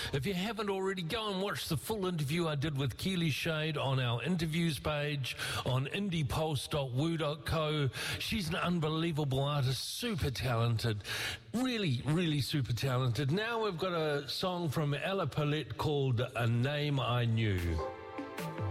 If you haven't already, go and watch the full interview I did with Keely Shade on our interviews page on indiepulse.woo.co. She's an unbelievable artist, super talented, really, really super talented. Now we've got a song from Ella Paulette called A Name I Knew.